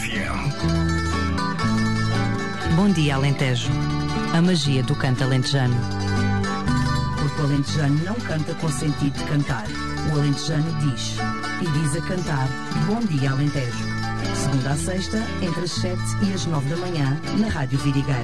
FM. Bom dia, Alentejo. A magia do canto alentejano. Porque o alentejano não canta com sentido de cantar. O alentejano diz, e diz a cantar, Bom dia, Alentejo. Segunda a sexta, entre as 7 e as 9 da manhã, na Rádio Vidigueira.